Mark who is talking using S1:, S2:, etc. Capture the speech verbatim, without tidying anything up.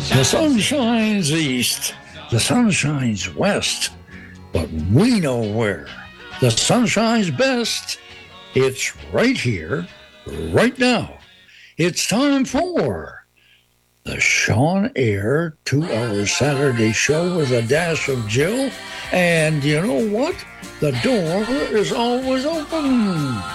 S1: The sun shines east, the sun shines west, but we know where the sun shines best. It's right here, right now. It's time for the Sean Air two-hour Saturday show with a dash of Jill. And you know what? The door is always open.